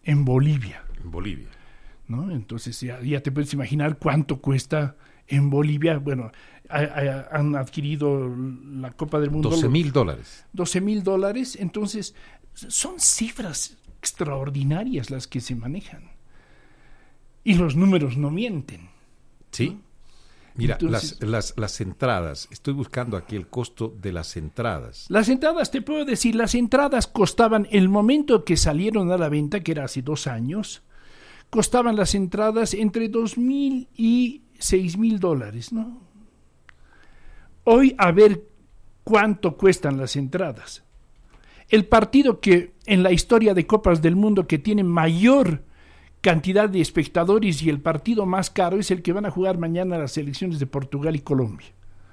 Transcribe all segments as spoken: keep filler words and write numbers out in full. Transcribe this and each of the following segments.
en Bolivia. En Bolivia. ¿No? Entonces ya, ya te puedes imaginar cuánto cuesta en Bolivia. Bueno, a, a, han adquirido la Copa del Mundo. doce mil dólares. doce mil dólares. Entonces, son cifras extraordinarias las que se manejan. Y los números no mienten. Sí. ¿No? Mira, Entonces, las, las, las entradas, estoy buscando aquí el costo de las entradas. Las entradas, te puedo decir, las entradas costaban, el momento que salieron a la venta, que era hace dos años, costaban las entradas entre dos mil y seis mil dólares, ¿no? Hoy, a ver cuánto cuestan las entradas. El partido que en la historia de Copas del Mundo que tiene mayor cantidad de espectadores y el partido más caro es el que van a jugar mañana las selecciones de Portugal y Colombia,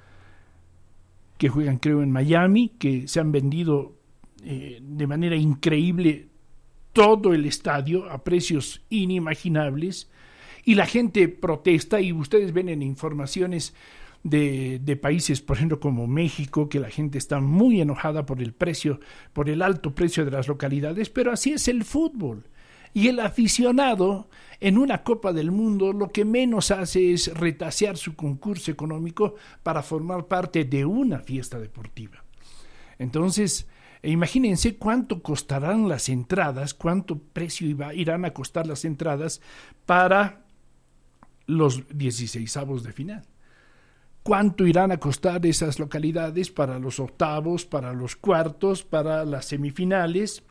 que juegan creo en Miami, que se han vendido eh, de manera increíble todo el estadio a precios inimaginables, y la gente protesta, y ustedes ven en informaciones de, de países, por ejemplo, como México, que la gente está muy enojada por el precio, por el alto precio de las localidades, pero así es el fútbol. Y el aficionado en una Copa del Mundo lo que menos hace es retasear su concurso económico para formar parte de una fiesta deportiva. Entonces, imagínense cuánto costarán las entradas, cuánto precio iba, irán a costar las entradas para los dieciseisavos de final. ¿Cuánto irán a costar esas localidades para los octavos, para los cuartos, para las semifinales,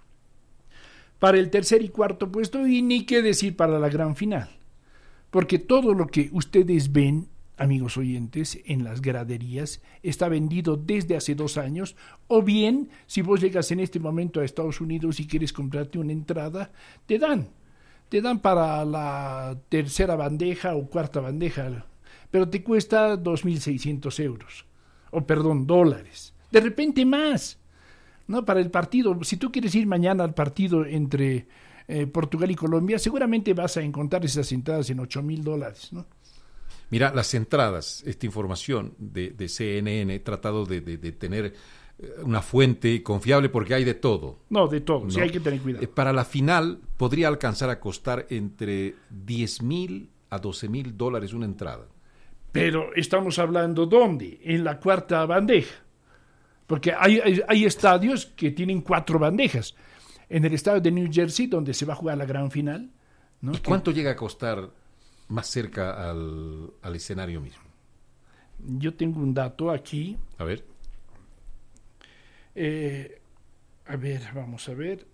para el tercer y cuarto puesto, y ni qué decir para la gran final? Porque todo lo que ustedes ven, amigos oyentes, en las graderías está vendido desde hace dos años, o bien, si vos llegas en este momento a Estados Unidos y quieres comprarte una entrada, te dan, te dan para la tercera bandeja o cuarta bandeja, pero te cuesta dos mil seiscientos euros, o perdón, dólares, de repente más. No, para el partido, si tú quieres ir mañana al partido entre eh, Portugal y Colombia, seguramente vas a encontrar esas entradas en ocho mil dólares, ¿no? Mira, las entradas, esta información de, de C N N, he tratado de, de, de tener una fuente confiable porque hay de todo. No, de todo, ¿no? Sí hay que tener cuidado. Eh, para la final podría alcanzar a costar entre diez mil a doce mil dólares una entrada. Pero estamos hablando, ¿dónde? En la cuarta bandeja. Porque hay, hay, hay estadios que tienen cuatro bandejas. En el estadio de New Jersey, donde se va a jugar la gran final, ¿no? ¿Y cuánto que llega a costar más cerca al, al escenario mismo? Yo tengo un dato aquí. A ver. Eh, a ver, vamos a ver.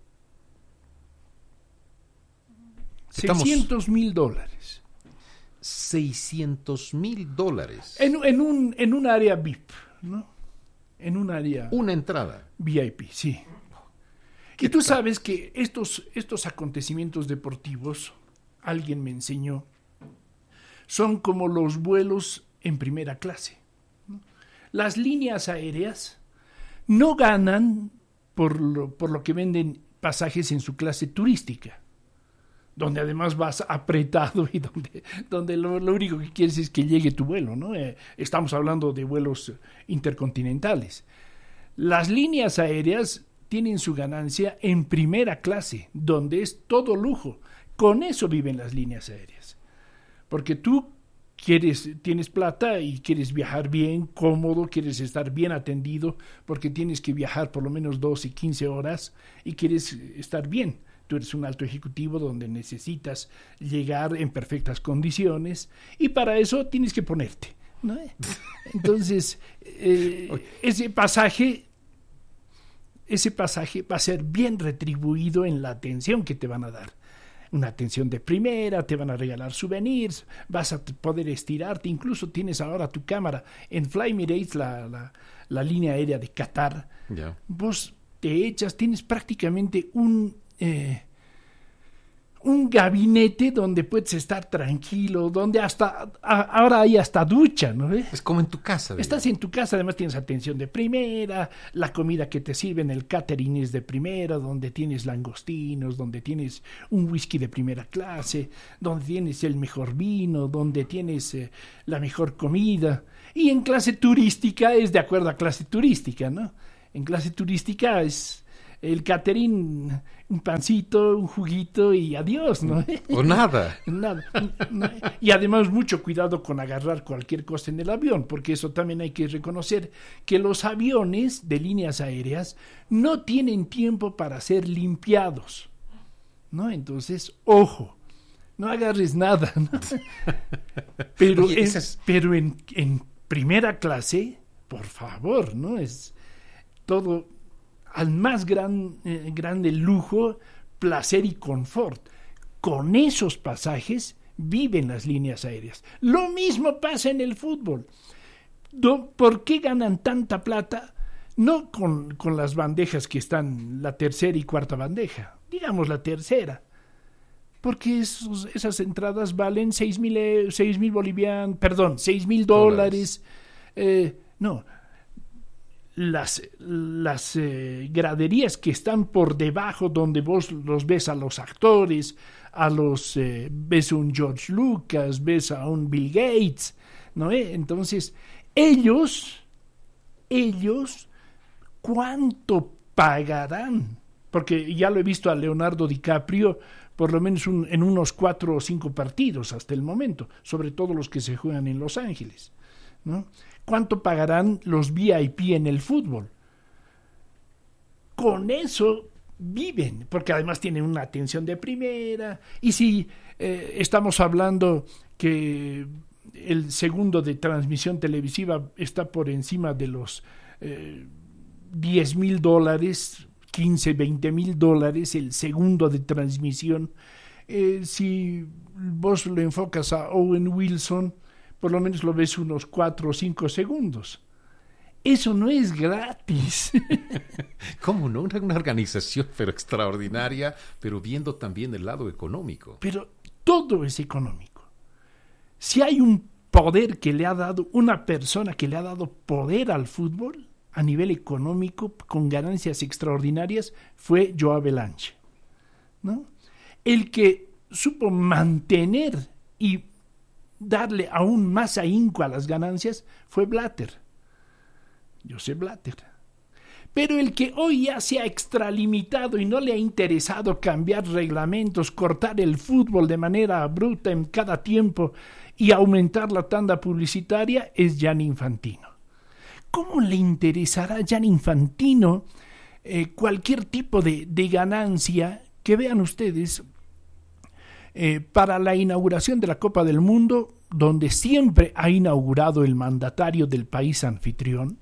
Estamos... seiscientos mil dólares. seiscientos mil dólares. En, en, un, en un área V I P, ¿no? En un área... Una entrada. V I P, sí. Y tú sabes que estos, estos acontecimientos deportivos, alguien me enseñó, son como los vuelos en primera clase, ¿no? Las líneas aéreas no ganan por lo, por lo que venden pasajes en su clase turística, donde además vas apretado y donde, donde lo, lo único que quieres es que llegue tu vuelo, ¿no? Eh, estamos hablando de vuelos intercontinentales. Las líneas aéreas tienen su ganancia en primera clase, donde es todo lujo. Con eso viven las líneas aéreas. Porque tú quieres, tienes plata y quieres viajar bien, cómodo, quieres estar bien atendido, porque tienes que viajar por lo menos doce, quince horas y quieres estar bien. Tú eres un alto ejecutivo donde necesitas llegar en perfectas condiciones y para eso tienes que ponerte, ¿no? Entonces, eh, ese pasaje, ese pasaje va a ser bien retribuido en la atención que te van a dar. Una atención de primera, te van a regalar souvenirs, vas a poder estirarte, incluso tienes ahora tu cámara en Flyemirates, la, la, la línea aérea de Qatar. Yeah. Vos te echas, tienes prácticamente un... Eh, un gabinete donde puedes estar tranquilo, donde hasta a, ahora hay hasta ducha, ¿no? Es como en tu casa. Digamos. Estás en tu casa, además tienes atención de primera, la comida que te sirven, el catering es de primera, donde tienes langostinos, donde tienes un whisky de primera clase, donde tienes el mejor vino, donde tienes eh, la mejor comida. Y en clase turística es de acuerdo a clase turística, ¿no? En clase turística es... el catering, un pancito, un juguito y adiós, ¿no? O nada. Nada. Y además mucho cuidado con agarrar cualquier cosa en el avión, porque eso también hay que reconocer, que los aviones de líneas aéreas no tienen tiempo para ser limpiados, ¿no? Entonces, ojo, no agarres nada, ¿no? Pero, Oye, es, esas... pero en, en primera clase, por favor, ¿no? Es todo al más gran, eh, grande lujo, placer y confort. Con esos pasajes viven las líneas aéreas. Lo mismo pasa en el fútbol. ¿Por qué ganan tanta plata? No con, con las bandejas que están, la tercera y cuarta bandeja, digamos la tercera. Porque esos, esas entradas valen seis mil eh, seis mil bolivianos, perdón, seis mil dólares. Eh, no, las, las eh, graderías que están por debajo, donde vos los ves a los actores, a los eh, ves a un George Lucas, ves a un Bill Gates, ¿no? ¿Eh? Entonces, ellos, ellos, ¿cuánto pagarán? Porque ya lo he visto a Leonardo DiCaprio, por lo menos un, en unos cuatro o cinco partidos hasta el momento, sobre todo los que se juegan en Los Ángeles, ¿no? ¿Cuánto pagarán los V I P en el fútbol? Con eso viven, porque además tienen una atención de primera, y si eh, estamos hablando que el segundo de transmisión televisiva está por encima de los eh, diez mil dólares, quince, veinte mil dólares el segundo de transmisión. Eh, si vos lo enfocas a Owen Wilson, por lo menos lo ves unos cuatro o cinco segundos. Eso no es gratis. ¿Cómo no? Una, una organización pero extraordinaria, pero viendo también el lado económico. Pero todo es económico. Si hay un poder que le ha dado, una persona que le ha dado poder al fútbol, a nivel económico, con ganancias extraordinarias, fue Joao Belanche, ¿no? El que supo mantener y darle aún más ahínco a las ganancias fue Blatter, Josep Blatter. Pero el que hoy ya se ha extralimitado y no le ha interesado cambiar reglamentos, cortar el fútbol de manera abrupta en cada tiempo y aumentar la tanda publicitaria es Gianni Infantino. ¿Cómo le interesará a Gianni Infantino eh, cualquier tipo de, de ganancia que vean ustedes eh, para la inauguración de la Copa del Mundo, donde siempre ha inaugurado el mandatario del país anfitrión?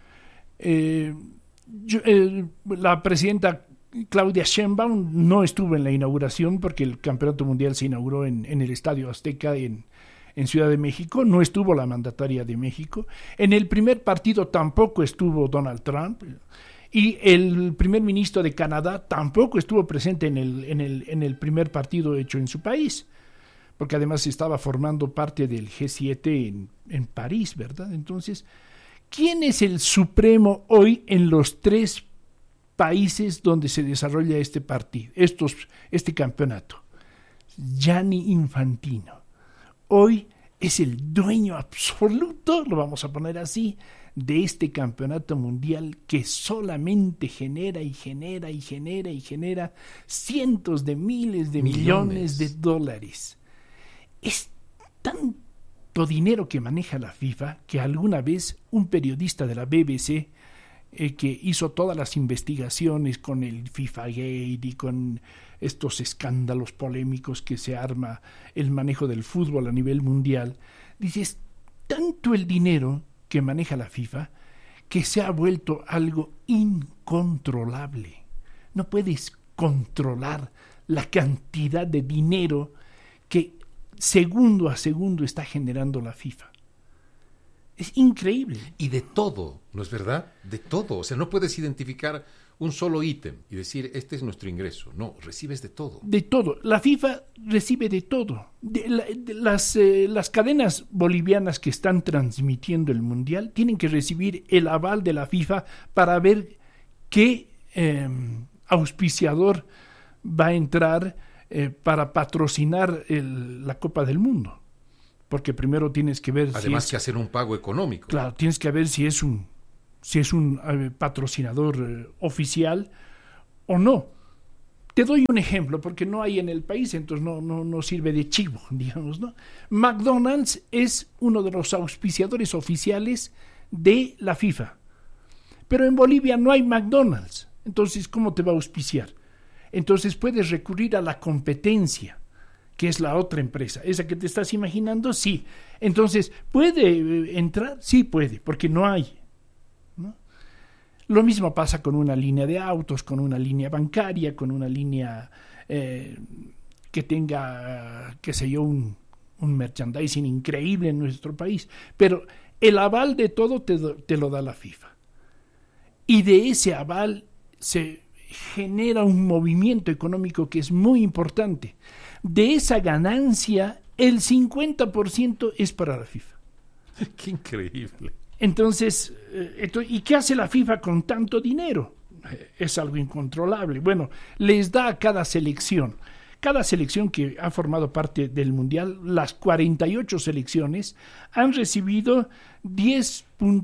Eh, yo, eh, la presidenta Claudia Sheinbaum no estuvo en la inauguración porque el Campeonato Mundial se inauguró en, en el Estadio Azteca en En Ciudad de México, no estuvo la mandataria de México. En el primer partido tampoco estuvo Donald Trump. Y el primer ministro de Canadá tampoco estuvo presente en el, en el, en el primer partido hecho en su país, porque además estaba formando parte del G siete en, en París, ¿verdad? Entonces, ¿quién es el supremo hoy en los tres países donde se desarrolla este partido, estos, este campeonato? Gianni Infantino. Hoy es el dueño absoluto, lo vamos a poner así, de este campeonato mundial que solamente genera y genera y genera y genera cientos de miles de millones, millones de dólares. Es tanto dinero que maneja la FIFA que alguna vez un periodista de la B B C eh, que hizo todas las investigaciones con el FIFA Gate y con estos escándalos polémicos que se arma el manejo del fútbol a nivel mundial, dice, es tanto el dinero que maneja la FIFA que se ha vuelto algo incontrolable. No puedes controlar la cantidad de dinero que segundo a segundo está generando la FIFA. Es increíble. Y de todo, ¿no es verdad? De todo. O sea, no puedes identificar un solo ítem y decir, este es nuestro ingreso. No, recibes de todo. De todo. La FIFA recibe de todo. De la, de las, eh, las cadenas bolivianas que están transmitiendo el Mundial tienen que recibir el aval de la FIFA para ver qué eh, auspiciador va a entrar eh, para patrocinar el, la Copa del Mundo. Porque primero tienes que ver... Además si es, que hacer un pago económico. Claro, tienes que ver si es un... si es un eh, patrocinador eh, oficial o no. Te doy un ejemplo, porque no hay en el país, entonces no, no, no sirve de chivo, digamos, ¿no? McDonald's es uno de los auspiciadores oficiales de la FIFA. Pero en Bolivia no hay McDonald's. Entonces, ¿cómo te va a auspiciar? Entonces puedes recurrir a la competencia, que es la otra empresa. ¿Esa que te estás imaginando? Sí. Entonces, ¿puede entrar? Sí puede, porque no hay, ¿no? Lo mismo pasa con una línea de autos, con una línea bancaria, con una línea eh, que tenga, qué sé yo, un, un merchandising increíble en nuestro país. Pero el aval de todo te, te lo da la FIFA. Y de ese aval se genera un movimiento económico que es muy importante. De esa ganancia, el cincuenta por ciento es para la FIFA. ¡Qué increíble! Entonces, ¿y qué hace la FIFA con tanto dinero? Es algo incontrolable. Bueno, les da a cada selección. Cada selección que ha formado parte del Mundial, las cuarenta y ocho selecciones, han recibido diez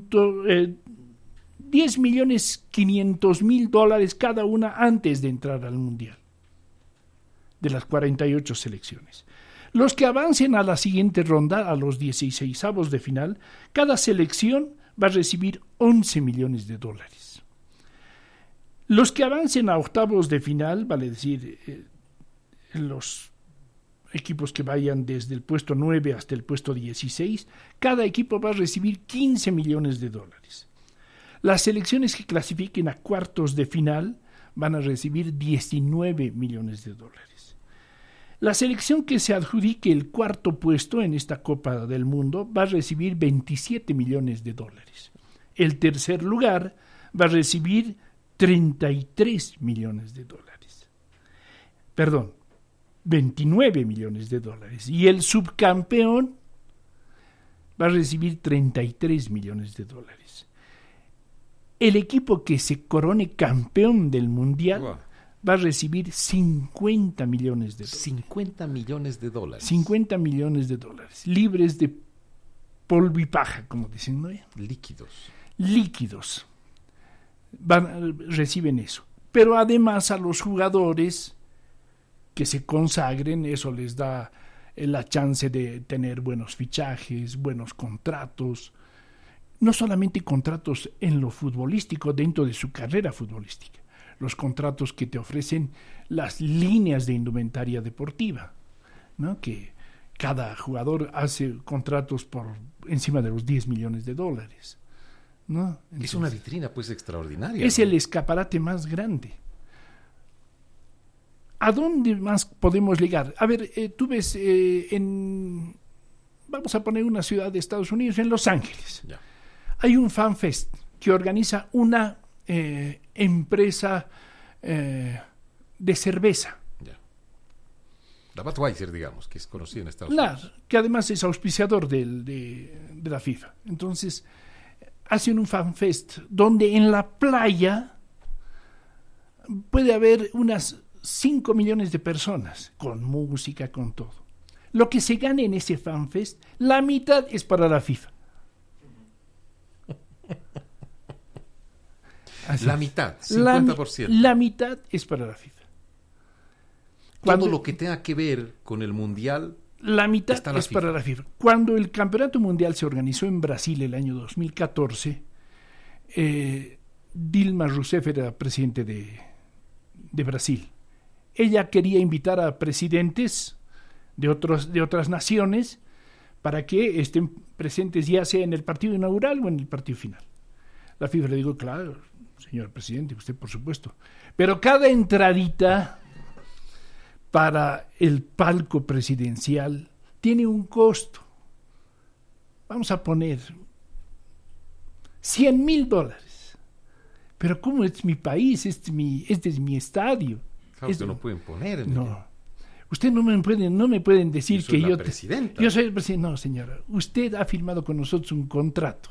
millones quinientos mil dólares cada una antes de entrar al Mundial. De las cuarenta y ocho selecciones. Los que avancen a la siguiente ronda, a los dieciseisavos de final, cada selección va a recibir once millones de dólares. Los que avancen a octavos de final, vale decir, eh, los equipos que vayan desde el puesto nueve hasta el puesto dieciséis, cada equipo va a recibir quince millones de dólares. Las selecciones que clasifiquen a cuartos de final van a recibir diecinueve millones de dólares. La selección que se adjudique el cuarto puesto en esta Copa del Mundo va a recibir veintisiete millones de dólares. El tercer lugar va a recibir treinta y tres millones de dólares. Perdón, veintinueve millones de dólares. Y el subcampeón va a recibir treinta y tres millones de dólares. El equipo que se corone campeón del Mundial wow. va a recibir cincuenta millones de dólares. cincuenta millones de dólares. cincuenta millones de dólares, libres de polvo y paja, como dicen, ¿no? Líquidos. Líquidos. Van, reciben eso. Pero además a los jugadores que se consagren, eso les da la chance de tener buenos fichajes, buenos contratos. No solamente contratos en lo futbolístico, dentro de su carrera futbolística. Los contratos que te ofrecen las líneas de indumentaria deportiva, ¿no? Que cada jugador hace contratos por encima de los diez millones de dólares, ¿no? Entonces, es una vitrina pues extraordinaria. Es, ¿no?, el escaparate más grande. ¿A dónde más podemos llegar? A ver, eh, tú ves eh, en, vamos a poner una ciudad de Estados Unidos, en Los Ángeles. Ya. Hay un FanFest que organiza una eh, empresa eh, de cerveza. Ya. La Budweiser, digamos, que es conocida en Estados la, Unidos. Que además es auspiciador del, de, de la FIFA. Entonces, hacen un FanFest donde en la playa puede haber unas cinco millones de personas, con música, con todo. Lo que se gane en ese FanFest, la mitad es para la FIFA. Así la es. mitad, cincuenta por ciento. La, la mitad es para la FIFA. Cuando, todo lo que tenga que ver con el Mundial, la mitad la es FIFA. Para la FIFA. Cuando el Campeonato Mundial se organizó en Brasil el año dos mil catorce, eh, Dilma Rousseff era presidente de, de Brasil. Ella quería invitar a presidentes de, otros, de otras naciones para que estén presentes ya sea en el partido inaugural o en el partido final. La FIFA le dijo, claro, señor presidente, usted por supuesto. Pero cada entradita para el palco presidencial tiene un costo. Vamos a poner cien mil dólares. Pero ¿cómo es mi país? Este es mi, este es mi estadio. Claro, este, no pueden poner. En no. El... Usted no me pueden, no me pueden decir yo que la yo... Presidenta. Yo soy el presidente. No, señora. Usted ha firmado con nosotros un contrato.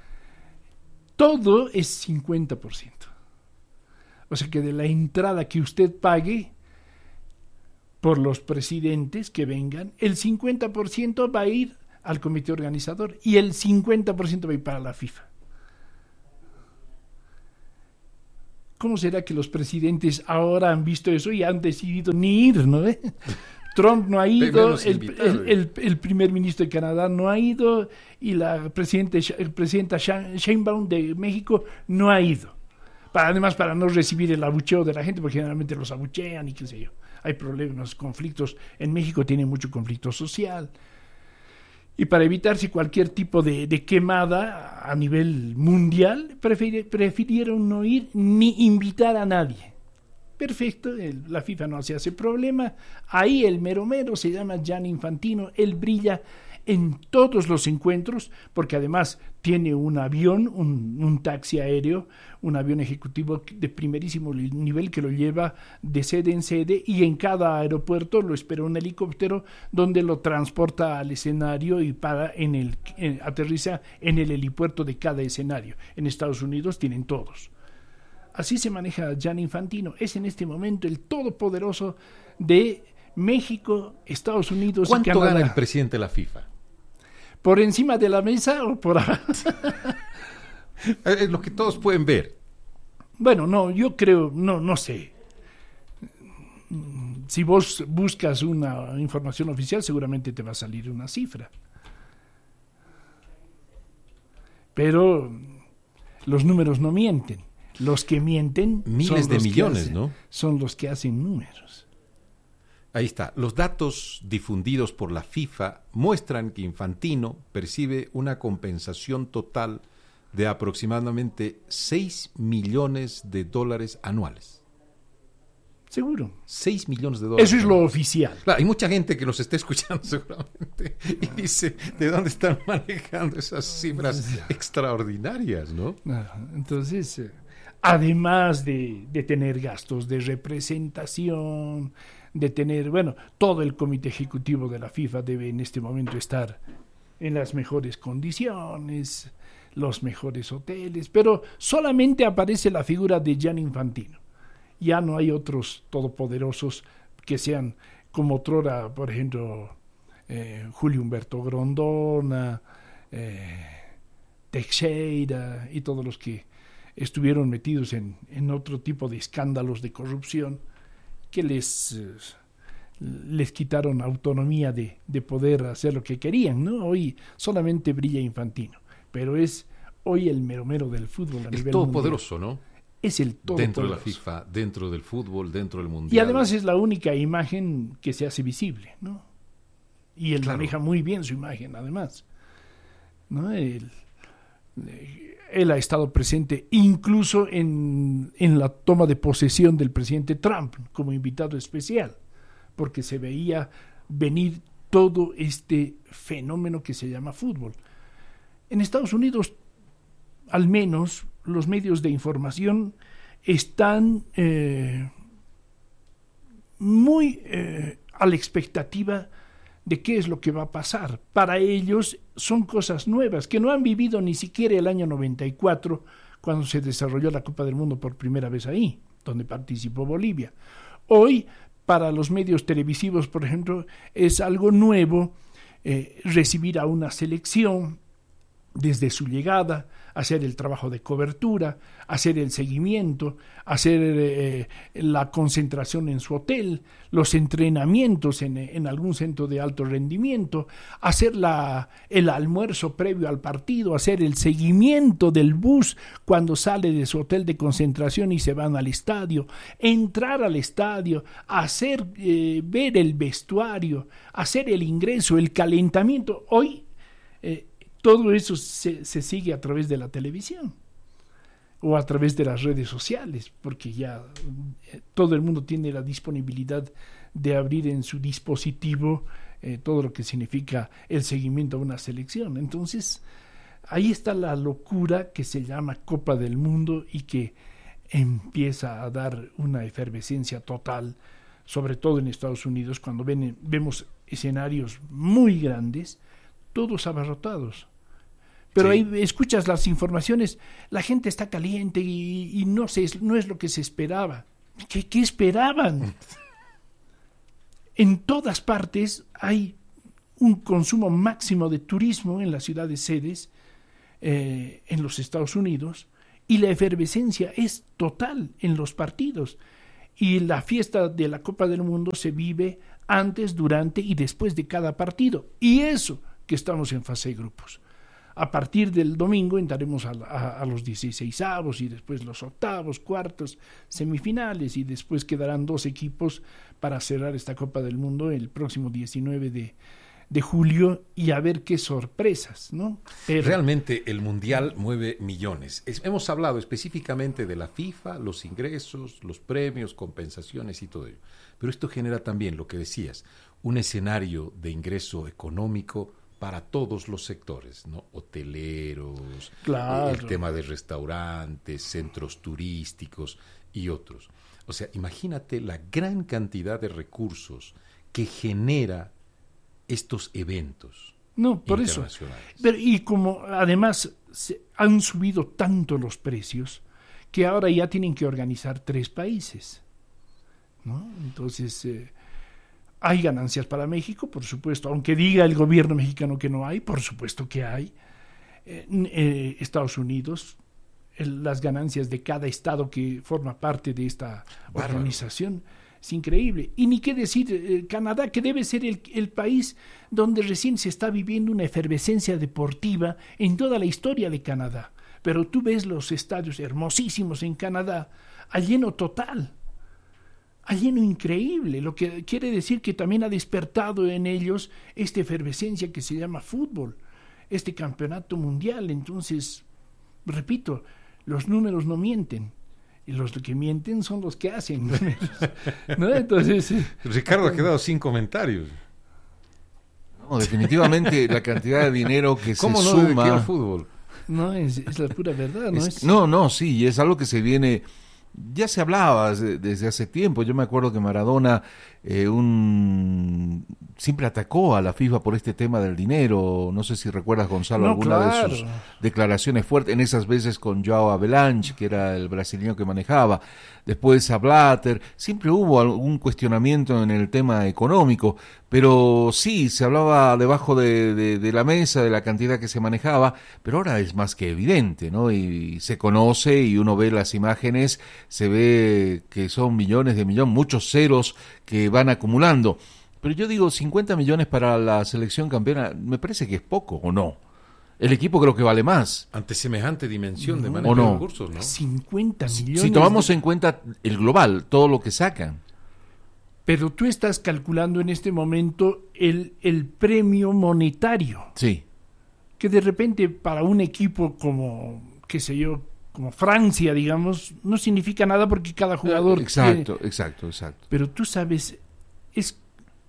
Todo es cincuenta por ciento. O sea que de la entrada que usted pague por los presidentes que vengan, el cincuenta por ciento va a ir al comité organizador y el cincuenta por ciento va a ir para la FIFA. ¿cómo será que los presidentes ahora han visto eso y han decidido ni ir, ¿no? ¿Eh? Trump no ha ido, el, el, el, el primer ministro de Canadá no ha ido y la presidente, el presidenta Sheinbaum de México no ha ido. Para, además, para no recibir el abucheo de la gente, porque generalmente los abuchean y qué sé yo. Hay problemas, conflictos. En México tiene mucho conflicto social. Y para evitarse cualquier tipo de, de quemada a nivel mundial, prefiere, prefirieron no ir ni invitar a nadie. Perfecto, el, la FIFA no se hace problema. Ahí el mero mero se llama Gianni Infantino. Él brilla en todos los encuentros, porque además tiene un avión, un, un taxi aéreo, un avión ejecutivo de primerísimo nivel que lo lleva de sede en sede, y en cada aeropuerto lo espera un helicóptero donde lo transporta al escenario y para en el en, aterriza en el helipuerto de cada escenario. En Estados Unidos tienen todos. Así se maneja Gianni Infantino. Es en este momento el todopoderoso de México, Estados Unidos y Canadá. ¿Cuánto gana el presidente de la FIFA? ¿Por encima de la mesa o por abajo? Es lo que todos pueden ver. Bueno, no, yo creo, no, no sé. Si vos buscas una información oficial, seguramente te va a salir una cifra. Pero los números no mienten. Los que mienten miles de millones, hacen, ¿no? Son los que hacen números. Ahí está. Los datos difundidos por la FIFA muestran que Infantino percibe una compensación total de aproximadamente seis millones de dólares anuales. Seguro. seis millones de dólares. Eso es lo oficial. Claro, hay mucha gente que nos está escuchando seguramente y dice, ¿de dónde están manejando esas cifras extraordinarias, no? Entonces, además de, de tener gastos de representación, de tener, bueno, todo el comité ejecutivo de la FIFA debe en este momento estar en las mejores condiciones, los mejores hoteles, pero solamente aparece la figura de Gianni Infantino. Ya no hay otros todopoderosos que sean como otrora, por ejemplo, eh, Julio Humberto Grondona, eh, Teixeira y todos los que estuvieron metidos en, en otro tipo de escándalos de corrupción que les, eh, les quitaron autonomía de, de poder hacer lo que querían, ¿no? Hoy solamente brilla Infantino, pero es hoy el mero mero del fútbol a es nivel todopoderoso, mundial. ¿no? Es el todopoderoso. Dentro de la FIFA, dentro del fútbol, dentro del mundial. Y además es la única imagen que se hace visible, ¿no? Y él Claro. maneja muy bien su imagen, además, ¿no? Él, él ha estado presente incluso en, en la toma de posesión del presidente Trump como invitado especial, porque se veía venir todo este fenómeno que se llama fútbol. En Estados Unidos, al menos, los medios de información están eh, muy eh, a la expectativa de qué es lo que va a pasar. Para ellos son cosas nuevas, que no han vivido ni siquiera el año noventa y cuatro, cuando se desarrolló la Copa del Mundo por primera vez ahí, donde participó Bolivia. Hoy, para los medios televisivos, por ejemplo, es algo nuevo eh, recibir a una selección desde su llegada, hacer el trabajo de cobertura, hacer el seguimiento, hacer eh, la concentración en su hotel, los entrenamientos en, en algún centro de alto rendimiento, hacer la, el almuerzo previo al partido, hacer el seguimiento del bus cuando sale de su hotel de concentración y se van al estadio, entrar al estadio, hacer eh, ver el vestuario, hacer el ingreso, el calentamiento. Hoy eh, todo eso se, se sigue a través de la televisión o a través de las redes sociales, porque ya eh, todo el mundo tiene la disponibilidad de abrir en su dispositivo eh, todo lo que significa el seguimiento a una selección. Entonces, ahí está la locura que se llama Copa del Mundo y que empieza a dar una efervescencia total, sobre todo en Estados Unidos, cuando ven, vemos escenarios muy grandes, todos abarrotados. Pero sí, ahí escuchas las informaciones, la gente está caliente y, y no, se, no es lo que se esperaba. ¿Qué, qué esperaban? En todas partes hay un consumo máximo de turismo en las ciudades sedes, eh, en los Estados Unidos, y la efervescencia es total en los partidos. Y la fiesta de la Copa del Mundo se vive antes, durante y después de cada partido. Y eso que estamos en fase de grupos. A partir del domingo entraremos a, a, a los dieciseisavos y después los octavos, cuartos, semifinales, y después quedarán dos equipos para cerrar esta Copa del Mundo el próximo diecinueve de, de julio, y a ver qué sorpresas, ¿no? Pero realmente el Mundial mueve millones. Es, hemos hablado específicamente de la FIFA, los ingresos, los premios, compensaciones y todo ello. Pero esto genera también, lo que decías, un escenario de ingreso económico para todos los sectores, ¿no? Hoteleros, claro. el tema de restaurantes, centros turísticos y otros. O sea, imagínate la gran cantidad de recursos que genera estos eventos. No, por eso. Pero, y como además se han subido tanto los precios, que ahora ya tienen que organizar tres países, ¿no? Entonces, eh, hay ganancias para México, por supuesto, aunque diga el gobierno mexicano que no hay, por supuesto que hay. Eh, eh, Estados Unidos, el, las ganancias de cada estado que forma parte de esta Bárbaro. organización, es increíble. Y ni qué decir, eh, Canadá, que debe ser el, el país donde recién se está viviendo una efervescencia deportiva en toda la historia de Canadá. Pero tú ves los estadios hermosísimos en Canadá, a lleno total. A lleno increíble, lo que quiere decir que también ha despertado en ellos esta efervescencia que se llama fútbol, este campeonato mundial. Entonces, repito, los números no mienten, y los que mienten son los que hacen números, ¿no? Entonces, Ricardo ha quedado sin comentarios. No, definitivamente la cantidad de dinero que se ¿Cómo no suma dediqué al fútbol? No, es, es la pura verdad, ¿no? Es, Es... no, no, sí, y es algo que se viene... Ya se hablaba desde, desde hace tiempo. Yo me acuerdo que Maradona eh, un, siempre atacó a la FIFA por este tema del dinero. No sé si recuerdas, Gonzalo, no, alguna claro. de sus declaraciones fuertes, en esas veces con João Avelange, que era el brasileño que manejaba, después a Blatter. Siempre hubo algún cuestionamiento en el tema económico, pero sí, se hablaba debajo de, de, de la mesa de la cantidad que se manejaba, pero ahora es más que evidente, ¿no? Y se conoce y uno ve las imágenes, se ve que son millones de millones, muchos ceros que van acumulando. Pero yo digo, cincuenta millones para la selección campeona, me parece que es poco, ¿o no? El equipo creo que vale más. Ante semejante dimensión no, de manejo no. de recursos, ¿no? cincuenta millones. Si tomamos de... en cuenta el global, todo lo que sacan. Pero tú estás calculando en este momento el, el premio monetario. Sí. Que de repente para un equipo como, qué sé yo, como Francia, digamos, no significa nada porque cada jugador... Exacto, tiene... exacto, exacto. Pero tú sabes, es,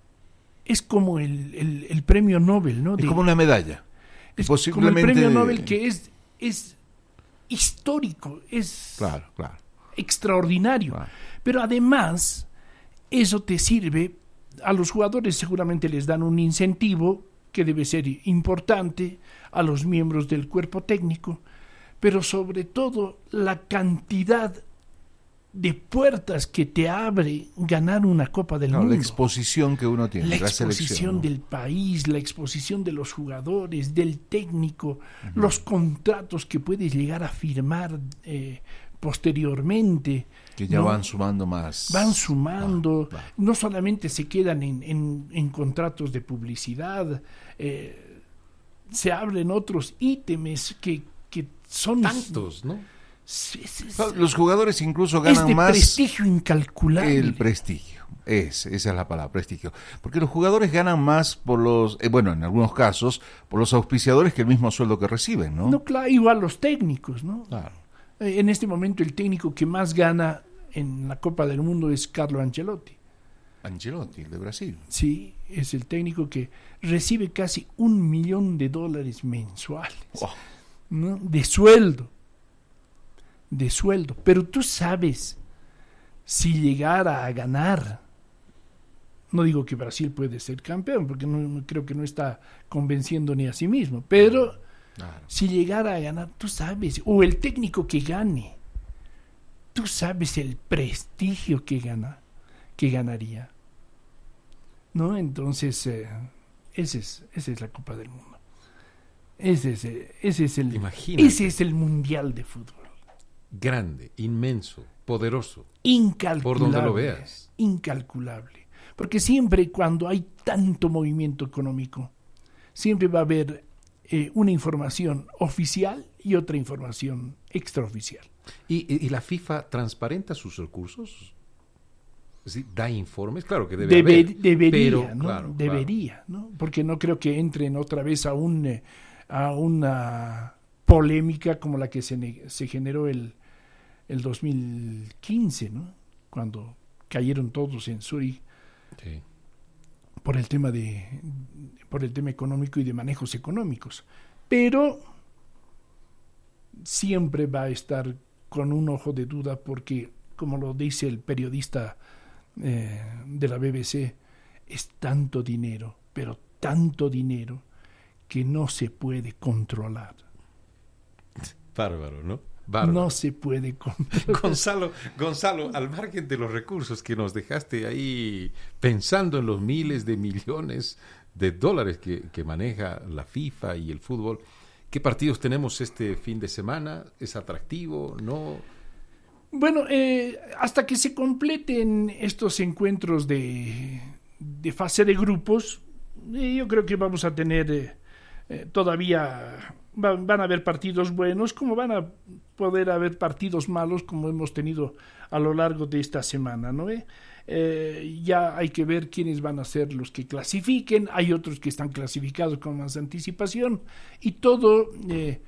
es como el, el, el premio Nobel, ¿no? De, es como una medalla. Es Posiblemente... como el premio Nobel que es, es histórico, es claro, claro. extraordinario. Claro. Pero además, eso te sirve, a los jugadores seguramente les dan un incentivo que debe ser importante, a los miembros del cuerpo técnico, pero sobre todo la cantidad de puertas que te abre ganar una Copa del no, Mundo. La exposición que uno tiene. La la exposición ¿no? del país, la exposición de los jugadores, del técnico, uh-huh. los contratos que puedes llegar a firmar eh, posteriormente. Que ya ¿no? van sumando más. Van sumando, ah, va. no solamente se quedan en, en, en contratos de publicidad, eh, se abren otros ítems que, que son... Tantos, ¿no? Es, es, Los jugadores incluso ganan es de más... prestigio incalculable. El prestigio, es, esa es la palabra, prestigio. Porque los jugadores ganan más por los, eh, bueno, en algunos casos, por los auspiciadores que el mismo sueldo que reciben, ¿no? No, claro, igual los técnicos, ¿no? Claro. Eh, en este momento el técnico que más gana en la Copa del Mundo es Carlo Ancelotti. Ancelotti, el de Brasil. Sí, es el técnico que recibe casi un millón de dólares mensuales, oh. ¿no? De sueldo. de sueldo, pero tú sabes si llegara a ganar, no digo que Brasil puede ser campeón, porque no, no creo que no está convenciendo ni a sí mismo, pero claro. Si llegara a ganar, tú sabes, o el técnico que gane, tú sabes el prestigio que gana, que ganaría, ¿no? Entonces, eh, ese es, esa es la Copa del Mundo, ese es, ese es el, Imagínate. ese es el mundial de fútbol. grande, inmenso, poderoso. Incalculable. Por donde lo veas. Incalculable. Porque siempre cuando hay tanto movimiento económico, siempre va a haber eh, una información oficial y otra información extraoficial. ¿Y, y, y la FIFA transparenta sus recursos? ¿Sí? ¿Da informes? Claro que debe Debe, haber. debería, pero, ¿no? Claro, debería, claro. ¿no? Porque no creo que entren otra vez a, un, eh, a una polémica como la que se, se generó el, el dos mil quince, ¿no? Cuando cayeron todos en Zurich. Sí. por el tema de por el tema económico y de manejos económicos, pero siempre va a estar con un ojo de duda porque, como lo dice el periodista eh, de la B B C, es tanto dinero, pero tanto dinero que no se puede controlar. Bárbaro, ¿no? Bárbaro. No se puede controlar. Gonzalo, Gonzalo, al margen de los recursos que nos dejaste ahí pensando en los miles de millones de dólares que, que maneja la FIFA y el fútbol, ¿qué partidos tenemos este fin de semana? ¿Es atractivo? ¿No? Bueno, eh, hasta que se completen estos encuentros de, de fase de grupos, eh, yo creo que vamos a tener eh, eh, todavía... Van, van a haber partidos buenos, como van a poder haber partidos malos, como hemos tenido a lo largo de esta semana, ¿no? ¿Eh? Eh, ya hay que ver quiénes van a ser los que clasifiquen. Hay otros que están clasificados con más anticipación. Y todo, eh,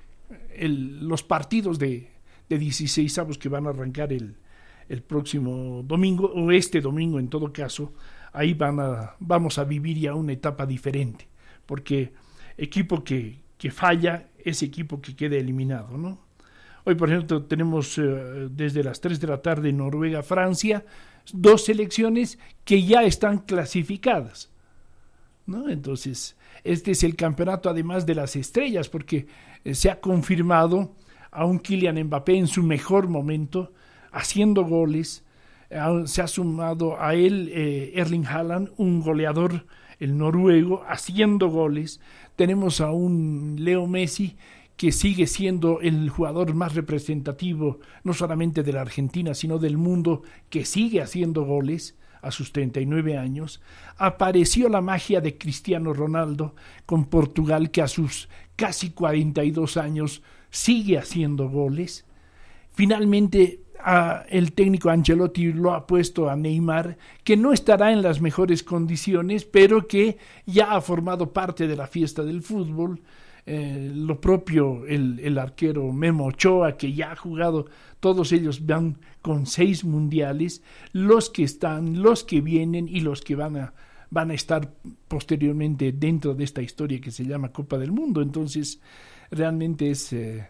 el, los partidos de, de dieciseisavos que van a arrancar el, el próximo domingo, o este domingo en todo caso, ahí van a, vamos a vivir ya una etapa diferente. Porque equipo que, que falla es equipo que queda eliminado, ¿no? Hoy, por ejemplo, tenemos eh, desde las tres de la tarde Noruega, Francia, dos selecciones que ya están clasificadas, ¿no? Entonces, este es el campeonato además de las estrellas, porque eh, se ha confirmado a un Kylian Mbappé en su mejor momento, haciendo goles. Eh, se ha sumado a él eh, Erling Haaland, un goleador, el noruego, haciendo goles. Tenemos a un Leo Messi que sigue siendo el jugador más representativo, no solamente de la Argentina, sino del mundo, que sigue haciendo goles a sus treinta y nueve años. Apareció la magia de Cristiano Ronaldo con Portugal, que a sus casi cuarenta y dos años sigue haciendo goles. Finalmente, a el técnico Ancelotti lo ha puesto a Neymar, que no estará en las mejores condiciones, pero que ya ha formado parte de la fiesta del fútbol. Eh, lo propio el, el arquero Memo Ochoa, que ya ha jugado, todos ellos van con seis mundiales, los que están, los que vienen y los que van a, van a estar posteriormente dentro de esta historia que se llama Copa del Mundo. Entonces, realmente es... Eh,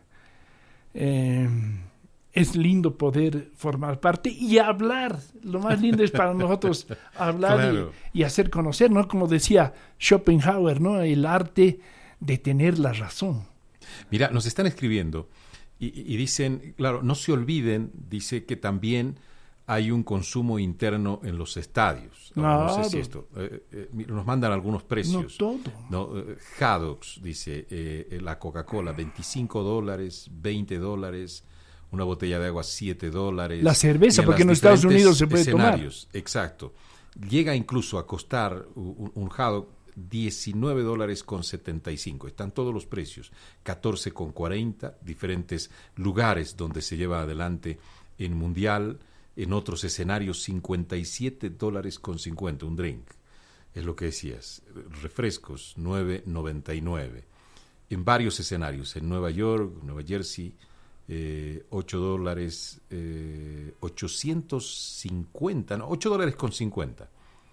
eh, es lindo poder formar parte y hablar. Lo más lindo es para nosotros hablar claro. y, y hacer conocer, ¿no? Como decía Schopenhauer, ¿no? El arte de tener la razón. Mira, nos están escribiendo y, y dicen, claro, no se olviden, dice que también hay un consumo interno en los estadios. No, claro. no sé si esto, eh, eh, nos mandan algunos precios. No todo. No, eh, Haddocks, dice, eh, la Coca-Cola, veinticinco dólares, veinte dólares, una botella de agua siete dólares. La cerveza, porque en los Estados Unidos se puede escenarios, tomar. Exacto. Llega incluso a costar un, un haddock diecinueve dólares con setenta y cinco. Están todos los precios. catorce con cuarenta, diferentes lugares donde se lleva adelante en mundial. En otros escenarios, cincuenta y siete dólares con cincuenta, un drink. Es lo que decías. Refrescos, nueve noventa y nueve. En varios escenarios, en Nueva York, Nueva Jersey, Eh, ocho dólares, eh, ochocientos cincuenta, no, ocho dólares con cincuenta.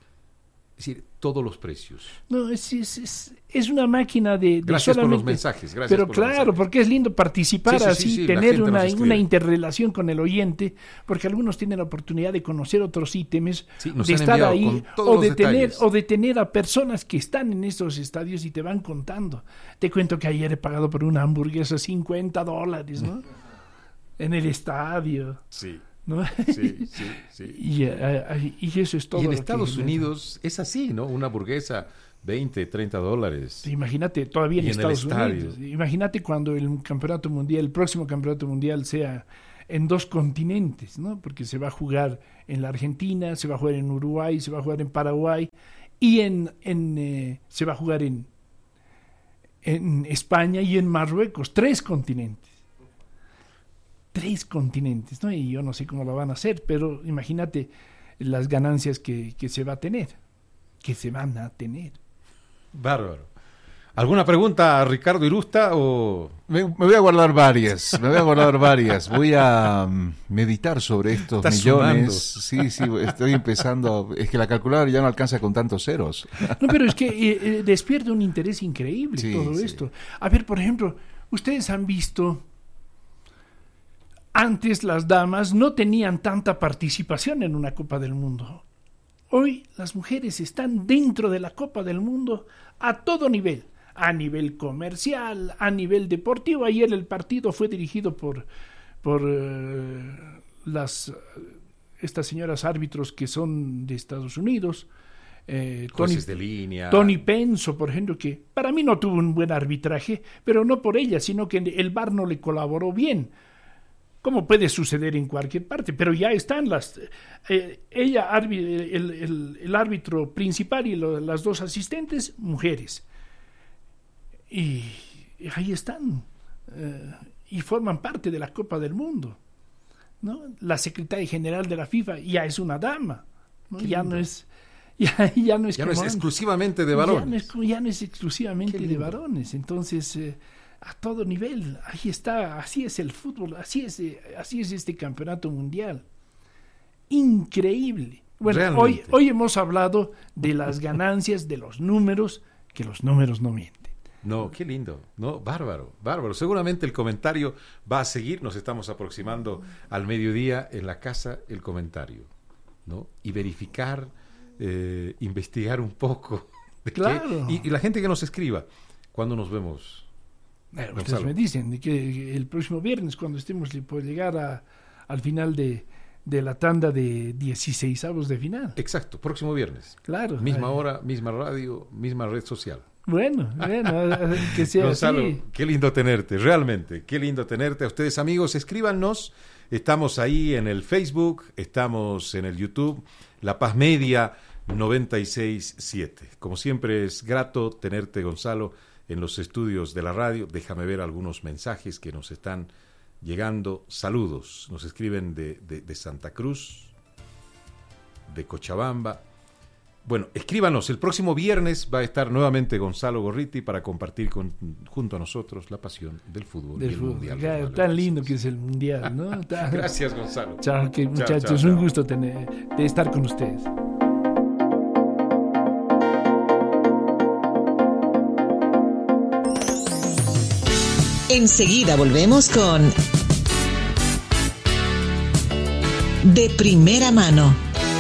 Es decir, todos los precios. No, es, es, es, es una máquina de, de gracias solamente... por los mensajes. Gracias Pero por claro, los mensajes. porque es lindo participar sí, sí, así, sí, sí, tener una, una interrelación con el oyente, porque algunos tienen la oportunidad de conocer otros ítems, sí, de estar ahí, o de, tener, detalles. o de tener a personas que están en estos estadios y te van contando. Te cuento que ayer he pagado por una hamburguesa cincuenta dólares, ¿no? En el estadio. Sí. ¿No? Sí, sí, sí. Y, uh, y eso es todo. Y en lo Estados que Unidos es así, ¿no? Una hamburguesa, veinte, treinta dólares. Imagínate, todavía en y Estados en el Unidos. Imagínate cuando el campeonato mundial, el próximo campeonato mundial sea en dos continentes, ¿no? Porque se va a jugar en la Argentina, se va a jugar en Uruguay, se va a jugar en Paraguay y en, en eh, se va a jugar en, en España y en Marruecos, tres continentes. Tres continentes, ¿no? Y yo no sé cómo lo van a hacer, pero imagínate las ganancias que, que se va a tener, que se van a tener. Bárbaro. ¿Alguna pregunta a Ricardo Irusta o...? Me, me voy a guardar varias, me voy a guardar varias. Voy a um, meditar sobre estos Estás millones. sumando. Sí, sí, estoy empezando. Es que la calculadora ya no alcanza con tantos ceros. No, pero es que eh, eh, despierta un interés increíble Sí, todo sí. esto. A ver, por ejemplo, ustedes han visto... Antes las damas no tenían tanta participación en una Copa del Mundo. Hoy las mujeres están dentro de la Copa del Mundo a todo nivel. A nivel comercial, a nivel deportivo. Ayer el partido fue dirigido por, por uh, las estas señoras árbitros que son de Estados Unidos. Eh, Tony, Jueces de línea. Tony Penso, por ejemplo, que para mí no tuvo un buen arbitraje, pero no por ella, sino que el V A R no le colaboró bien. Como puede suceder en cualquier parte, pero ya están las eh, ella el, el, el árbitro principal y lo, las dos asistentes mujeres y, y ahí están eh, y forman parte de la Copa del Mundo, ¿no? La secretaria general de la FIFA ya es una dama, ¿no? Ya no es ya, ya no es, ya no es antes. exclusivamente de varones. Ya no es, ya no es exclusivamente Qué de lindo. varones, entonces eh, a todo nivel, ahí está, así es el fútbol, así es, eh, así es este campeonato mundial. Increíble. Bueno, hoy, Realmente. hoy hemos hablado de las ganancias, de los números, que los números no mienten. No, qué lindo, no, bárbaro, bárbaro. Seguramente el comentario va a seguir, nos estamos aproximando al mediodía en la casa, el comentario, ¿no? Y verificar, eh, investigar un poco. De Claro. qué, y, y la gente que nos escriba, ¿cuándo nos vemos? Bueno, Gonzalo. ustedes me dicen que el próximo viernes, cuando estemos por llegar a, al final de, de la tanda de dieciseisavos de final. Exacto, próximo viernes. Claro. Misma Ay, hora, misma radio, misma red social. Bueno, bueno, que sea Gonzalo, así. qué lindo tenerte, realmente, qué lindo tenerte. A ustedes, amigos, escríbanos. Estamos ahí en el Facebook, estamos en el YouTube, La Paz Media noventa y seis punto siete. Como siempre es grato tenerte, Gonzalo, en los estudios de la radio. Déjame ver algunos mensajes que nos están llegando. Saludos, nos escriben de, de, de Santa Cruz, de Cochabamba. Bueno, escríbanos, el próximo viernes va a estar nuevamente Gonzalo Gorriti para compartir con, junto a nosotros la pasión del fútbol Del y el fútbol. mundial. Claro, Vale, tan gracias. lindo que es el mundial, ¿no? Tan- Gracias, Gonzalo. Chao, que, Chao, muchachos, chao, un chao. gusto tener, de estar con ustedes. Enseguida volvemos con De Primera Mano.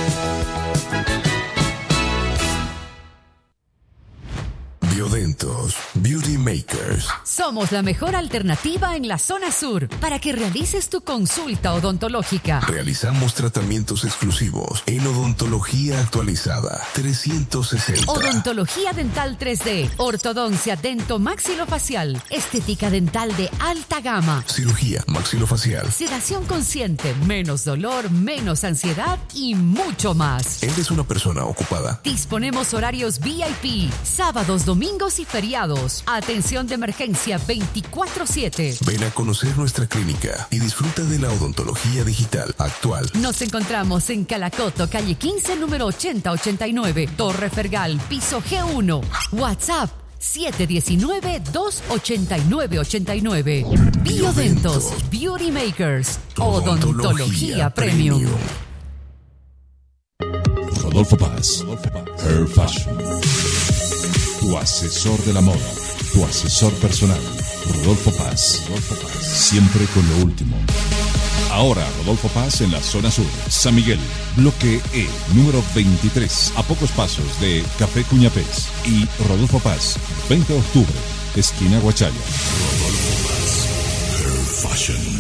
Biodentos, Beauty Makers. Somos la mejor alternativa en la zona sur para que realices tu consulta odontológica. Realizamos tratamientos exclusivos en odontología actualizada trescientos sesenta. Odontología dental tres D, ortodoncia dento-maxilofacial, estética dental de alta gama, Cirugía maxilofacial. sedación consciente, menos dolor, menos ansiedad y mucho más. ¿Eres una persona ocupada? Disponemos horarios V I P, sábados, domingos y feriados. Atención de emergencia veinticuatro siete. Ven a conocer nuestra clínica y disfruta de la odontología digital actual. Nos encontramos en Calacoto, calle quince, número ochenta ochenta y nueve, Torre Fergal, piso G uno. WhatsApp siete uno nueve, dos ocho nueve ocho nueve. Biodentos, Beauty Makers, Odontología Premium. Rodolfo Paz, Hair Fashion. Tu asesor de la moda, tu asesor personal. Rodolfo Paz. Siempre con lo último. Ahora Rodolfo Paz en la zona sur, San Miguel, bloque E, número veintitrés, a pocos pasos de Café Cuñapés. Y Rodolfo Paz, veinte de octubre, esquina Guachalla. Rodolfo Paz, Hair Fashion.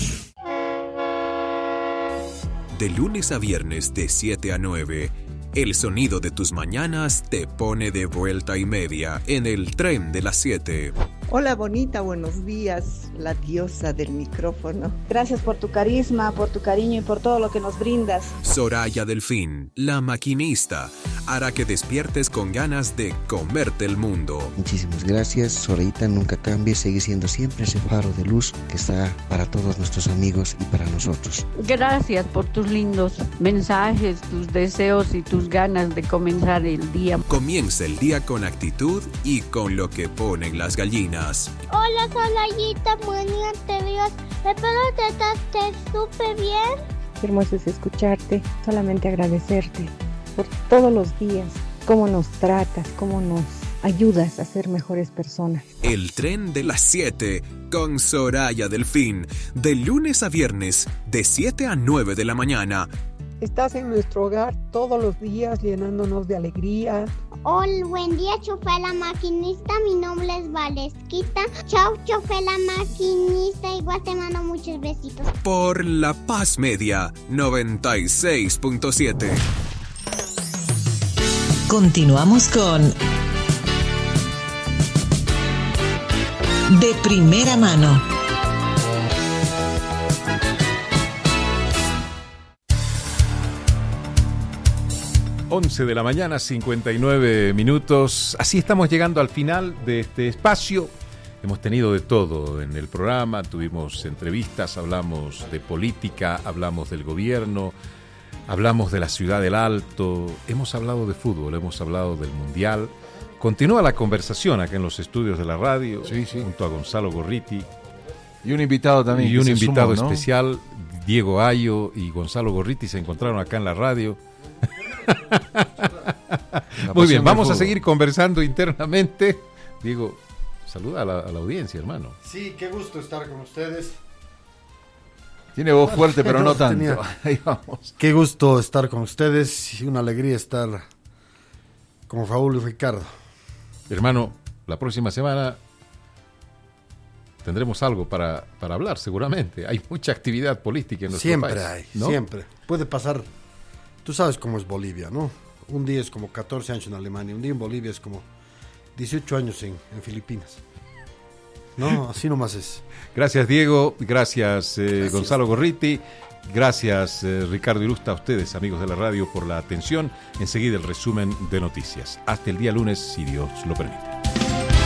De lunes a viernes de siete a nueve, el sonido de tus mañanas te pone de vuelta y media en el tren de las siete. Hola bonita, buenos días, la diosa del micrófono. Gracias por tu carisma, por tu cariño y por todo lo que nos brindas. Soraya Delfín, la maquinista, hará que despiertes con ganas de comerte el mundo. Muchísimas gracias, Sorayita, nunca cambie, sigue siendo siempre ese faro de luz que está para todos nuestros amigos y para nosotros. Gracias por tus lindos mensajes, tus deseos y tus ganas de comenzar el día. Comienza el día con actitud y con lo que ponen las gallinas. Hola, Solayita, buen día, te Dios. Espero que estés súper bien. Qué hermoso es escucharte, solamente agradecerte por todos los días, cómo nos tratas, cómo nos ayudas a ser mejores personas. El tren de las siete con Soraya Delfín, de lunes a viernes, de siete a nueve de la mañana. Estás en nuestro hogar todos los días llenándonos de alegría. Hola, buen día, chofer la maquinista. Mi nombre es Valesquita. Chao, chofer la maquinista. Igual te mando muchos besitos. Por La Paz Media, noventa y seis punto siete. Continuamos con De Primera Mano. once de la mañana, cincuenta y nueve minutos. Así estamos llegando al final de este espacio. Hemos tenido de todo en el programa. Tuvimos entrevistas, hablamos de política, hablamos del gobierno, hablamos de la ciudad del Alto, hemos hablado de fútbol, hemos hablado del Mundial. Continúa la conversación acá en los estudios de la radio, sí, sí. junto a Gonzalo Gorriti. Y un invitado también. Y un invitado sumó, ¿no? especial, Diego Ayo y Gonzalo Gorriti se encontraron acá en la radio. Muy bien, vamos a seguir conversando internamente. Diego, saluda a la, a la audiencia, hermano. Sí, qué gusto estar con ustedes. Tiene voz fuerte, pero no tanto. Tenía... Ahí vamos. Qué gusto estar con ustedes y una alegría estar con Raúl y Ricardo. Hermano, la próxima semana tendremos algo para, para hablar, seguramente. Hay mucha actividad política en nuestro siempre país. Hay, ¿no? Siempre. Puede pasar, tú sabes cómo es Bolivia, ¿no? Un día es como catorce años en Alemania, un día en Bolivia es como dieciocho años en, en Filipinas. No, así nomás es. Gracias, Diego. Gracias, eh, Gracias. Gonzalo Gorriti. Gracias, eh, Ricardo Irusta, a ustedes, amigos de la radio, por la atención. Enseguida el resumen de noticias. Hasta el día lunes, si Dios lo permite.